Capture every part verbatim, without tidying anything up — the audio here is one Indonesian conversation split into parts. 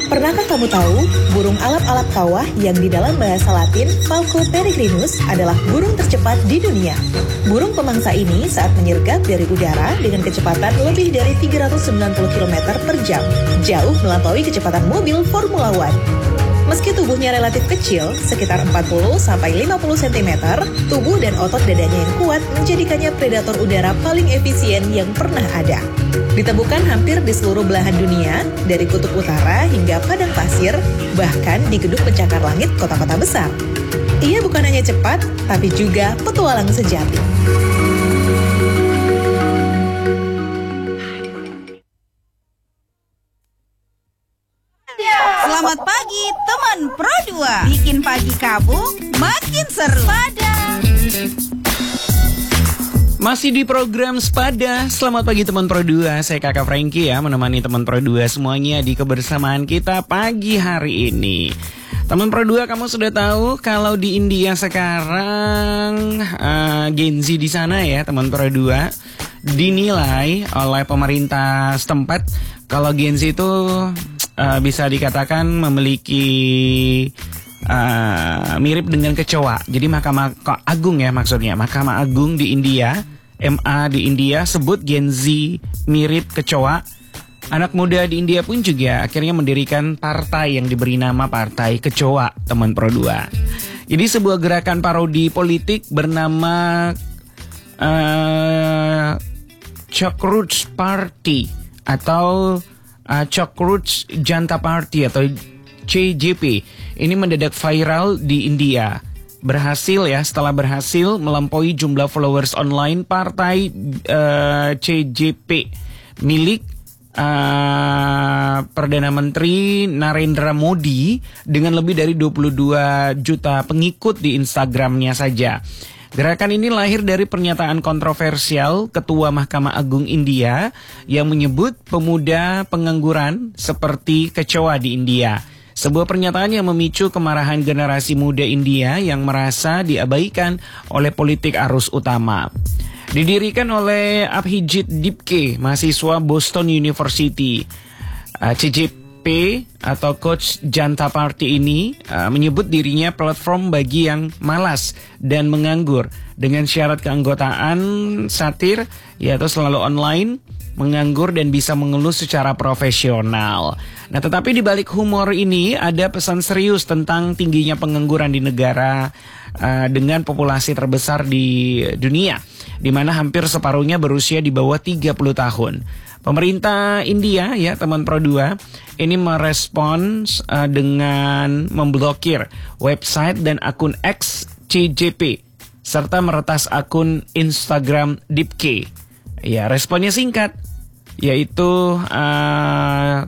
Pernahkah kamu tahu, burung alap-alap kawah yang di dalam bahasa Latin Falco peregrinus adalah burung tercepat di dunia. Burung pemangsa ini saat menyergap dari udara dengan kecepatan lebih dari tiga ratus sembilan puluh kilometer per jam, jauh melampaui kecepatan mobil Formula One. Meski tubuhnya relatif kecil, sekitar empat puluh sampai lima puluh sentimeter, tubuh dan otot dadanya yang kuat menjadikannya predator udara paling efisien yang pernah ada. Ditemukan hampir di seluruh belahan dunia, dari kutub utara hingga padang pasir, bahkan di gedung pencakar langit kota-kota besar. Ia bukan hanya cepat, tapi juga petualang sejati. Selamat pagi teman Pro dua. Bikin pagi kamu makin seru. Pada Masih di program Sepada. Selamat pagi teman Pro dua. Saya Kakak Frankie ya, menemani teman Pro dua semuanya di kebersamaan kita pagi hari ini. Teman Pro dua, kamu sudah tahu kalau di India sekarang uh, Gen Z di sana ya teman Pro dua dinilai oleh pemerintah setempat kalau Gen Z itu uh, bisa dikatakan memiliki uh, mirip dengan kecoa. Jadi Mahkamah Agung ya maksudnya, Mahkamah Agung di India, M A di India sebut Gen Z mirip kecoa. Anak muda di India pun juga akhirnya mendirikan partai yang diberi nama Partai Kecoa, teman Pro dua. Jadi sebuah gerakan parodi politik bernama uh, Cockroach Party atau uh, Cockroach Janta Party atau C J P. Ini mendadak viral di India. Berhasil ya, setelah berhasil melampaui jumlah followers online partai uh, C J P milik uh, Perdana Menteri Narendra Modi dengan lebih dari dua puluh dua juta pengikut di Instagramnya saja. Gerakan ini lahir dari pernyataan kontroversial Ketua Mahkamah Agung India yang menyebut pemuda pengangguran seperti kecoa di India. Sebuah pernyataan yang memicu kemarahan generasi muda India yang merasa diabaikan oleh politik arus utama. Didirikan oleh Abhijit Dipke, mahasiswa Boston University. C J P atau Coach Janta Party ini uh, menyebut dirinya platform bagi yang malas dan menganggur dengan syarat keanggotaan satir yaitu selalu online, menganggur dan bisa mengeluh secara profesional. Nah, tetapi di balik humor ini ada pesan serius tentang tingginya pengangguran di negara uh, dengan populasi terbesar di dunia, di mana hampir separuhnya berusia di bawah tiga puluh tahun. Pemerintah India ya teman Pro dua ini merespons uh, dengan memblokir website dan akun X C J P serta meretas akun Instagram Dipke. Ya, responnya singkat, yaitu uh,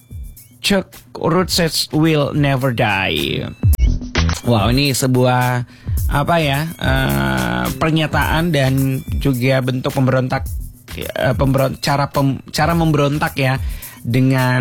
Cockroaches will never die. Wow, ini sebuah apa ya uh, pernyataan dan juga bentuk pemberontak. Pemberon, cara pem, cara memberontak ya dengan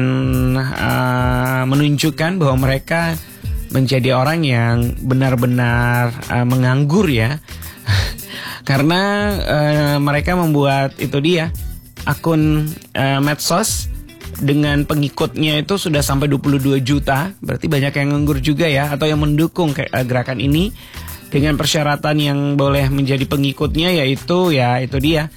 uh, menunjukkan bahwa mereka menjadi orang yang benar-benar uh, menganggur ya karena uh, mereka membuat itu dia akun uh, medsos dengan pengikutnya itu sudah sampai dua puluh dua juta, berarti banyak yang nganggur juga ya atau yang mendukung ke, uh, gerakan ini dengan persyaratan yang boleh menjadi pengikutnya yaitu ya itu dia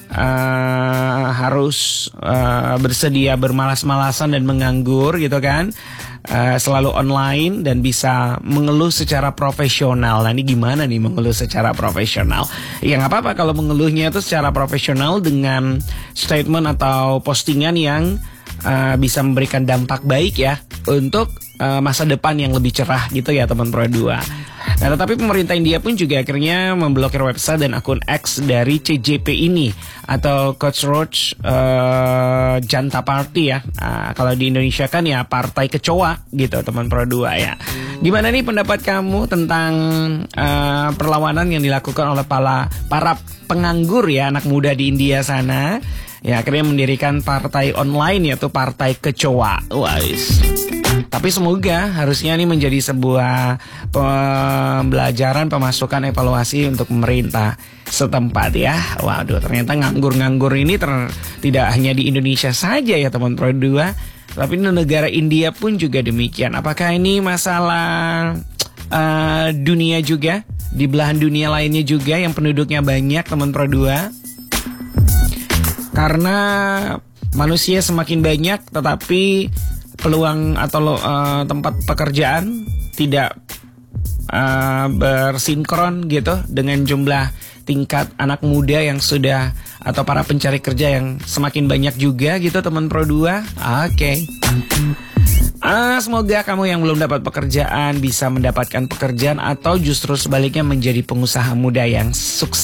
Uh, harus uh, bersedia bermalas-malasan dan menganggur gitu kan, uh, selalu online dan bisa mengeluh secara profesional. Nah, ini gimana nih mengeluh secara profesional? Ya nggak apa-apa kalau mengeluhnya itu secara profesional dengan statement atau postingan yang uh, bisa memberikan dampak baik ya untuk uh, masa depan yang lebih cerah gitu ya teman Pro dua. Nah, tetapi pemerintah India pun juga akhirnya memblokir website dan akun X dari C J P ini atau Cockroach uh, Janta Party ya. Nah, kalau di Indonesia kan ya Partai Kecoa gitu teman Pro dua ya. Gimana nih pendapat kamu tentang uh, perlawanan yang dilakukan oleh para para penganggur ya anak muda di India sana? Ya akhirnya mendirikan partai online yaitu Partai Kecoa. Wais. Tapi semoga harusnya ini menjadi sebuah pembelajaran, pemasukan, evaluasi untuk pemerintah setempat ya. Waduh, ternyata nganggur-nganggur ini ter, tidak hanya di Indonesia saja ya teman Pro dua. Tapi di negara India pun juga demikian. Apakah ini masalah uh, dunia juga? Di belahan dunia lainnya juga yang penduduknya banyak, teman Pro dua. Karena manusia semakin banyak, tetapi peluang atau uh, tempat pekerjaan tidak uh, bersinkron gitu dengan jumlah tingkat anak muda yang sudah atau para pencari kerja yang semakin banyak juga gitu, teman Pro dua. Oke. Okay. Ah, semoga kamu yang belum dapat pekerjaan bisa mendapatkan pekerjaan atau justru sebaliknya menjadi pengusaha muda yang sukses.